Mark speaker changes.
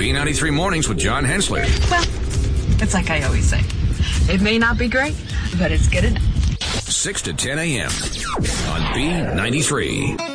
Speaker 1: B93 Mornings with John Hensley.
Speaker 2: Well, it's like I always say. It may not be great, but it's good enough.
Speaker 1: 6 to 10 a.m. on B93.